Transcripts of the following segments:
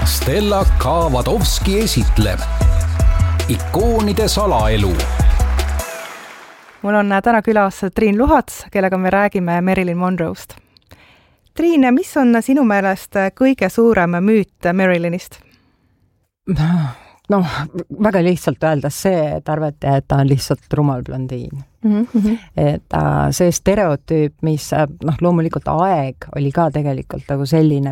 Stella Kavadovski esitleb ikoonide salaelu. Mul on täna külas Triin Luhats, kellega me räägime Marilyn Monroe'st. Triin, mis on sinu meelest kõige suurem müüt Marilynist? Väga lihtsalt öeldes see, et arvati, et ta on lihtsalt rumal blondiin. Et see stereotüüp, mis loomulikult aeg oli ka tegelikult nagu selline,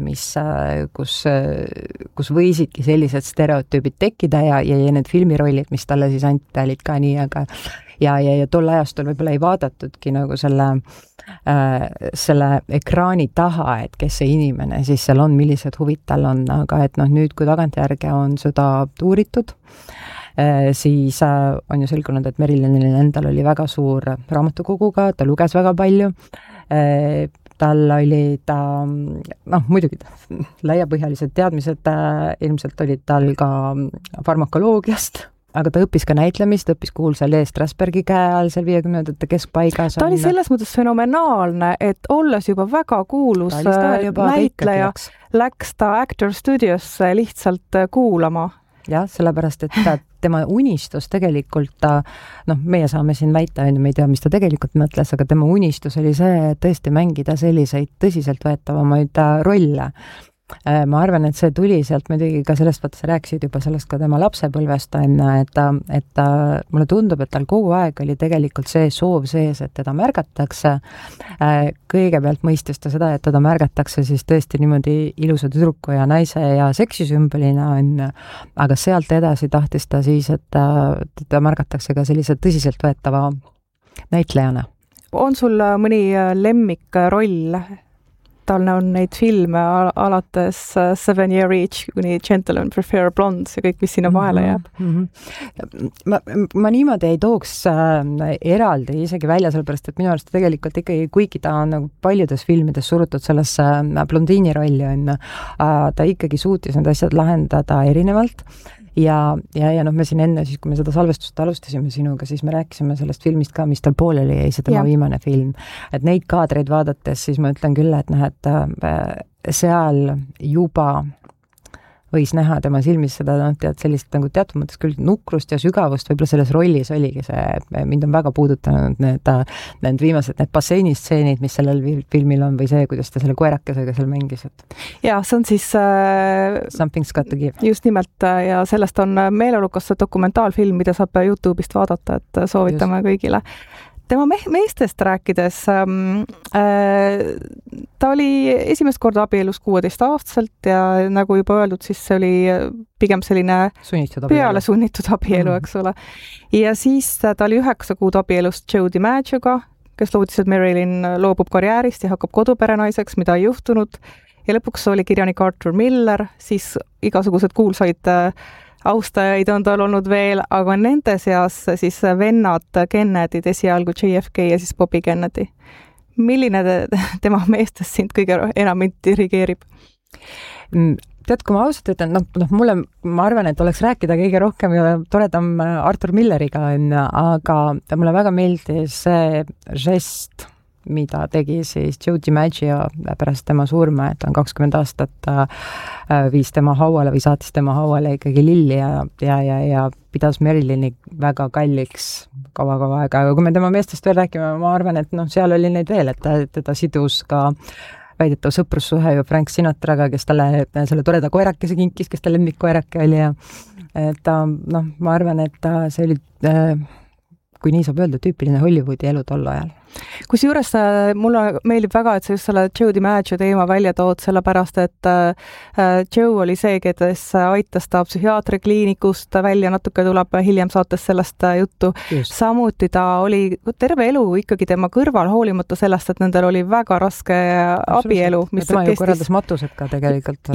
kus võisidki sellised stereotüübid tekkida ja need filmirollid, mis talle siis anti, olid ka nii, aga ja tol ajastul võib-olla ei vaadatudki nagu selle ekraani taha, et kes see inimene siis seal on, millised huvid tal on, aga et nüüd, kui tagantjärge on seda uuritud, siis on ju selgunud, et Marilynil endal oli väga suur raamatukoguga, ta luges väga palju, tal olid muidugi laiapõhjalised teadmised, ilmselt olid tal ka farmakoloogiast, aga ta õppis ka näitlemist, õppis kuulsa Lee Strasbergi käe all seal 50ndate keskpaigas. Ta oli selles mõttes fenomenaalne, et olles juba väga kuulus näitleja, läks ta Actor Studiosse lihtsalt kuulama. Jah, sellepärast, et tema unistus tegelikult, meie saame siin väita, me ei tea, mis ta tegelikult mõtles, aga tema unistus oli see, tõesti mängida selliseid tõsiselt võetavamaid rolle. Ma arvan, et see tuli sealt muidugi ka sellest, vaata sa rääkisid juba sellest ka tema lapsepõlvest, et mulle tundub, et tal kogu aeg oli tegelikult see soov sees, et teda märgatakse. Kõigepealt mõistis ta seda, et teda märgatakse siis tõesti niimoodi ilusa tüdruku ja naise ja seksisümbolina on, aga sealt edasi tahtis ta siis, et ta märgatakse ka sellise tõsiselt võetava näitlejana. On sul mõni lemmikroll? Tal on neid filme alates 7 Year Each kuni Gentlemen Prefer Blondes ja kõik, mis sinna vahele jääb. Ma niimoodi ei tooks eraldi isegi välja, sellepärast, et minu arust tegelikult ikkagi, kuigi ta on nagu paljudes filmides surutud sellesse blondiini rolli, ta ikkagi suutis need asjad lahendada erinevalt. Ja me siin enne, siis kui me seda salvestust alustasime sinuga, siis me rääkisime sellest filmist ka, mis tal pooleli jäi, see tema viimane film. Et neid kaadreid vaadates, siis ma ütlen küll, et seal juba võis näha tema silmis seda sellist nagu teatud mõttes küll nukrust ja sügavust, võib-olla selles rollis oligi see, mind on väga puudutanud need viimased, need basseinistseendid, mis sellel filmil on või see, kuidas ta selle koerakesega seal mängis. Ja, see on siis Something's Got to Give. Just nimelt ja sellest on meeleolukas dokumentaalfilm, mida saab YouTube'ist vaadata, et soovitame kõigile. Tema meestest rääkides, ta oli esimest korda abielus 16-aastaselt ja nagu juba öeldud, siis see oli pigem selline peale sunnitud abielu, eks ole. Ja siis ta oli 9 kuud abielus Joe DiMaggioga, kes lootis, et Marilyn loobub karjäärist ja hakkab koduperenaiseks, mida ei juhtunud. Ja lõpuks oli kirjanik Arthur Miller, siis igasugused kuulsaid austajaid on tal olnud veel, aga nende seas siis vennad Kennedyd, esialgu JFK ja siis Bobby Kennedy. Milline tema meestest sind kõige enam dirigeerib? Tead, kui ma ausalt ütlen, ma arvan, et oleks rääkida kõige rohkem ja toredam Arthur Milleriga, aga mulle väga meeldis see žest, mida tegi siis Joe DiMaggio pärast tema surma, et on 20 aastat viis tema hauale või saatis tema hauale ikkagi lilli ja pidas Marilyni väga kalliks kaua aega. Aga kui me tema meestest veel räägime, ma arvan, et seal oli neid veel, et teda sidus ka väidetav sõprussuhe ju Frank Sinatraga, kes talle selle toreda koerakese kinkis, kes ta lemmikkoerake oli ja et ma arvan, et see oli kui nii saab öelda, tüüpiline Hollywoodi elu tol ajal. Kusjuures mulle meeldib väga, et sa just selle Joe DiMaggio teema välja tood, sellepärast, et Joe oli see, kes aitas ta psühhiaatrikliinikust välja, natuke tuleb hiljem saates sellest juttu. Just. Samuti ta oli terve elu ikkagi tema kõrval, hoolimata sellest, et nendel oli väga raske abielu. Mis tema ju korraldas matused ka tegelikult.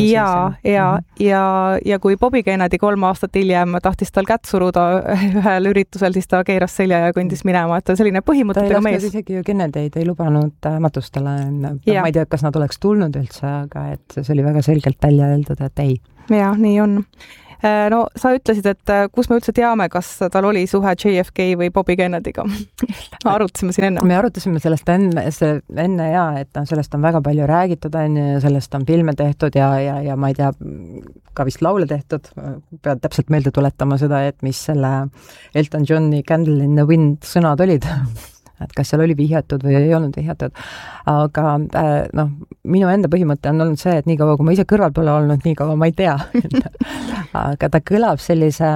Ja kui Bobby Kennedy 3 aastat hiljem tahtis tal kätt suruda ühel üritusel, siis ta keeras selja ja kõndis minema, et selline põhimõtetega mees. Ju Kennedy'd ei lubanud matustele. Ma ei tea, kas nad oleks tulnud üldse, aga et see oli väga selgelt välja öeldud, et ei. Ja, nii on. No sa ütlesid, et kus me üldse teame, kas tal oli suhe JFK või Bobby Kennedyga. Arutasime siin enne. Me arutasime sellest enne ja, et sellest on väga palju räägitud, ja sellest on filme tehtud ja ma ei tea, ka vist laule tehtud. Pead täpselt meelde tuletama seda, et mis selle Elton Johni Candle in the Wind sõnad olid. Et kas seal oli vihjatud või ei olnud vihjatud. Aga minu enda põhimõte on olnud see, et nii kaua, kui ma ise kõrval pole olnud, nii kaua ma ei tea. Aga ta kõlab sellise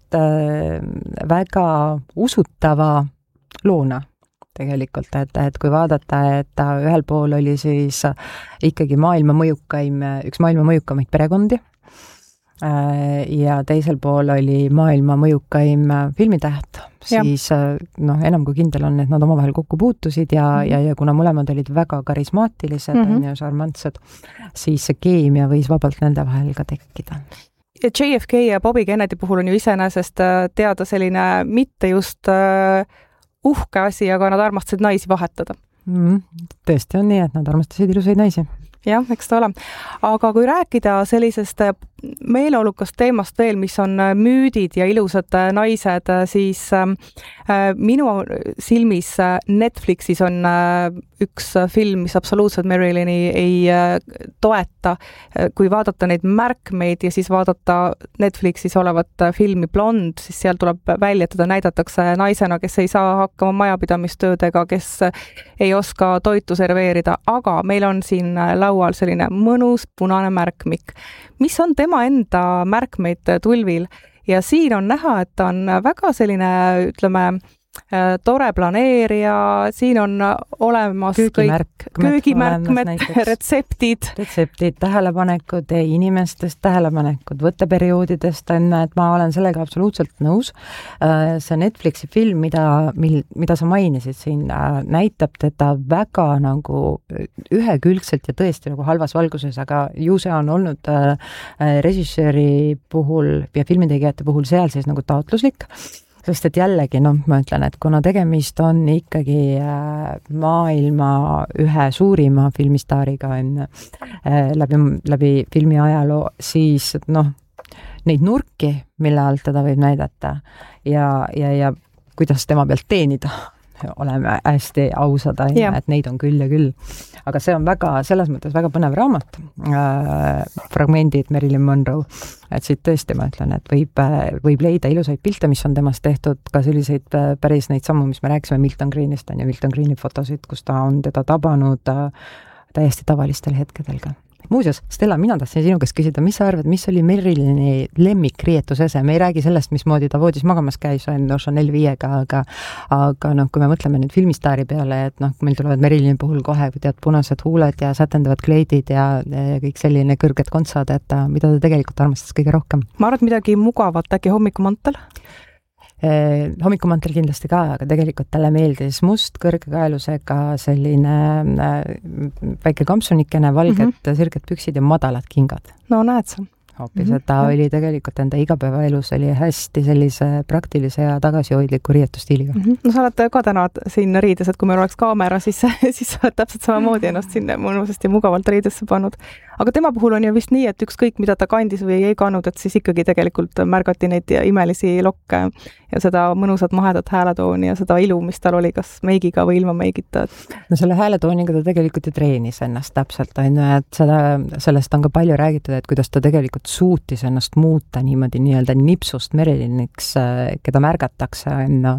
väga usutava loona tegelikult, et kui vaadata, et ta ühel pool oli siis ikkagi üks maailma mõjukamaid perekondi, ja teisel pool oli maailma mõjukaim filmitäht, siis enam kui kindel on, et nad omavahel kokku puutusid ja kuna mõlemad olid väga karismaatilised ja šarmantsed, siis see keemia võis vabalt nende vahel ka tekkida. Ja JFK ja Bobby Kennedy puhul on ju iseenesest teada selline mitte just uhke asi, aga nad armastasid naisi vahetada. Tõesti on nii, et nad armastasid ilusaid naisi. Jah, eks ta ole. Aga kui rääkida sellisest meeleolukast teemast veel, mis on müüdid ja ilusad naised, siis minu silmis Netflixis on üks film, mis absoluutselt Marilyni ei toeta. Kui vaadata neid märkmeid ja siis vaadata Netflixis olevat filmi Blond, siis seal tuleb välja, et teda näidatakse naisena, kes ei saa hakkama majapidamistöödega, kes ei oska toitu serveerida, aga meil on siin laual selline mõnus punane märkmik, mis on tema enda märkmeid tulvil ja siin on näha, et ta on väga selline, ütleme, tore planeerija, siin on olemas köögimärkmed, retseptid, tähelepanekud inimestest, tähelepanekud võtteperioodidest, et ma olen sellega absoluutselt nõus. See Netflixi film, mida sa mainisid siin, näitab teda väga nagu ühekülgselt ja tõesti nagu halvas valguses, aga ju see on olnud režissööri puhul ja filmitegijate puhul seal siis nagu taotluslik. Sest et jällegi, ma ütlen, et kuna tegemist on ikkagi maailma ühe suurima filmistaariga läbi filmi ajaloo, siis neid nurki, mille alt teda võib näidata ja kuidas tema pealt teenida, oleme hästi ausad, et neid on küll ja küll. Aga see on selles mõttes väga põnev raamat, fragmendid Marilyn Monroe, et siit tõesti ma ütlen, et võib leida ilusaid pilte, mis on temast tehtud, ka selliseid päris neid sammu, mis me rääkisime Milton Greenist, ja Milton Greeni fotosid, kus ta on teda tabanud täiesti tavalistel hetkedel ka. Muuseas, Stella, mina tahtsin sinu käest küsida, mis sa arvad, mis oli Marilyni lemmikriietusese? Me ei räägi sellest, mismoodi ta voodis magamas käis, on Chanel 5-ga, aga kui me mõtleme nüüd filmistaari peale, et meil tulevad Marilyni puhul kohe, kui tead, punased huuled ja sätendavad kleidid ja kõik selline kõrged kontsad, et mida ta tegelikult armastas kõige rohkem? Ma arvan, midagi mugavat, äkki hommikumantel? Hommikumantel kindlasti ka, aga tegelikult talle meeldis must kõrgekaelusega selline väike kampsunikene, valged sirged püksid ja madalad kingad. No näed sa. Hoopis, et ta oli tegelikult enda igapäevaelus oli hästi sellise praktilise ja tagasihoidliku riietustiiliga. No sa oled ka täna siin riides, et kui meil oleks kaamera, siis sa oled täpselt samamoodi ennast siin mõnusasti mugavalt riidesse pannud. Aga tema puhul on ju vist nii, et ükskõik mida ta kandis või ei kandnud, et siis ikkagi tegelikult märgati neid imelisi lokke ja seda mõnusat mahedat hääletooni ja seda ilu, mis tal oli, kas meigiga või ilma meigita. No selle hääletooniga ta tegelikult ju treenis ennast täpselt, et sellest on ka palju räägitud, et kuidas ta tegelikult suutis ennast muuta niimoodi nii-öelda nipsust Marilyniks, keda märgatakse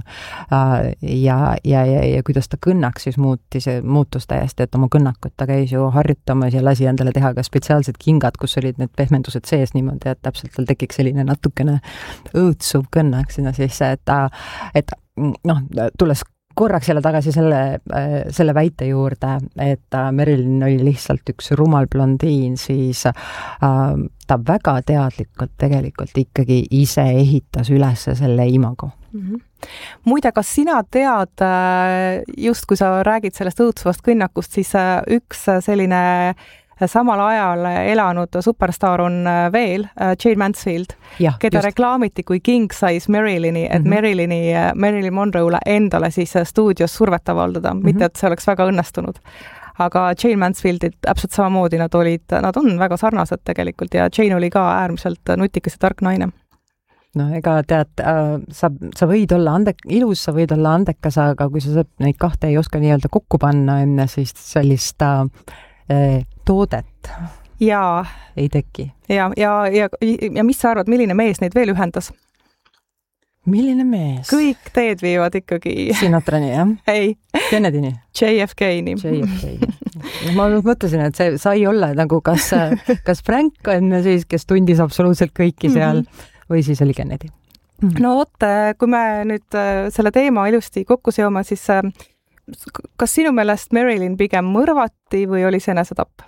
ja kuidas ta kõnnaks siis muutus täiesti, et oma kõnnakut ta käis ju harjutamas ja lasi endale teha ka spetsiaalsed kingad, kus olid need pehmendused sees niimoodi, et täpselt tal tekiks selline natukene õõtsuv kõnnak sinna sisse, et tulles korraks jälle tagasi selle väite juurde, et Marilyn oli lihtsalt üks rumal blondiin, siis ta väga teadlikult tegelikult ikkagi ise ehitas üles selle imago. Muide, kas sina tead, just kui sa räägid sellest õõtsuvast kõnnakust, siis üks selline samal ajal elanud superstaar on veel Jane Mansfield, keda reklaamiti kui king size Marilyni, et Marilyn Monroe'le endale siis stuudios survet avaldada, mitte et see oleks väga õnnestunud. aga Jane Mansfieldid täpselt samamoodi, nad on väga sarnased tegelikult ja Jane oli ka äärmiselt nutikas ja tark naine. No ega tead, sa võid olla ilus, sa võid olla andekas, aga kui sa neid kahte ei oska nii-öelda kokku panna enne, siis sellist toodet ei teki. Ja mis sa arvad, milline mees neid veel ühendas? Milline mees? Kõik teed viivad ikkagi. Sinatrani, jah? Ei. Kennedyni? JFK-ni. Ma mõtlesin, et see sai olla nagu kas Frank on siis, kes tundis absoluutselt kõiki seal, või siis oli Kennedy. No vot, kui me nüüd selle teema ilusti kokku seome, siis kas sinu meelest Marilyn pigem mõrvati või oli see enesetapp?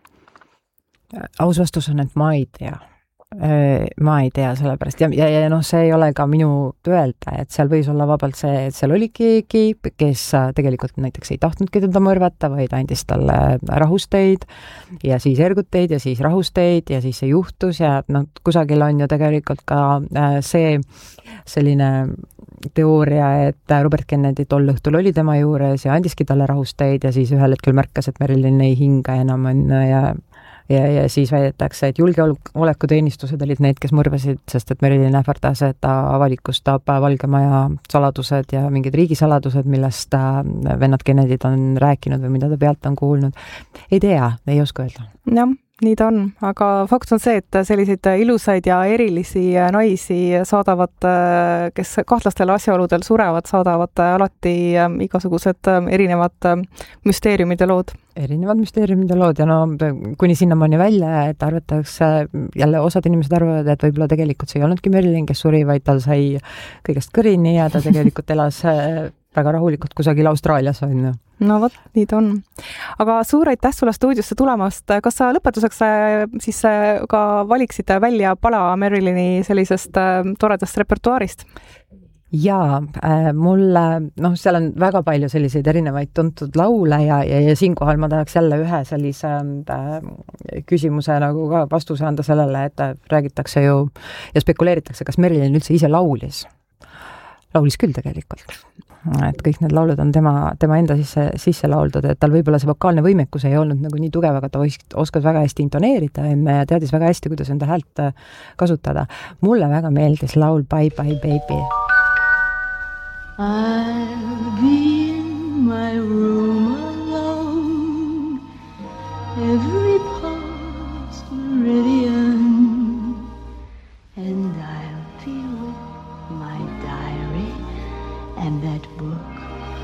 Aus vastus on, et ma ei tea. Ma ei tea sellepärast ja see ei ole ka minu öelda, et seal võis olla vabalt see, et seal oli keegi, kes tegelikult näiteks ei tahtnudki teda mõrvata, vaid andis talle rahusteid ja siis erguteid ja siis rahusteid ja siis see juhtus ja kusagil on ju tegelikult ka see selline teooria, et Robert Kennedy tol õhtul oli tema juures ja andiski talle rahusteid ja siis ühel hetkel märkas, et Marilyn ei hinga enam ja siis väidetakse, et julgeolekuteenistused olid need, kes mõrvasid, sest et Marilyn ähvardas, et ta avalikustab Valge Maja saladused ja mingid riigisaladused, millest vennad Kennedyd on rääkinud või mida ta pealt on kuulnud. Ei tea, ei oska öelda. Jah, nii ta on, aga fakt on see, et selliseid ilusaid ja erilisi naisi saadavad, kes kahtlastel asjaoludel surevad, saadavad alati igasugused erinevad müsteeriumide lood. Erinevad müsteeriumide lood ja kuni sinnamaani välja, et arvatakse, jälle osad inimesed arvavad, et võib-olla tegelikult see ei olnudki Marilyn, kes suri, vaid tal sai kõigest kõrini ja ta tegelikult elas väga rahulikult kusagil Austraalias on. No vot, nii ta on. Aga suur aitäh sulle stuudiosse tulemast. Kas sa lõpetuseks siis ka valiksid välja pala Marilyni sellisest toredast repertuaarist? Jaa, mulle, seal on väga palju selliseid erinevaid tuntud laule ja siinkohal ma tahaks jälle ühe sellise küsimuse nagu ka vastuse anda sellele, et räägitakse ju ja spekuleeritakse, kas Marilyn üldse ise laulis. Laulis küll tegelikult. Et kõik need laulud on tema enda sisse lauldud, et tal võib-olla see vokaalne võimekus ei olnud nagu nii tugev, aga ta oskas väga hästi intoneerida ja teadis väga hästi, kuidas enda häält kasutada. Mulle väga meeldis laul Bye Bye Baby. I'll be in my room alone. Every part's meridian.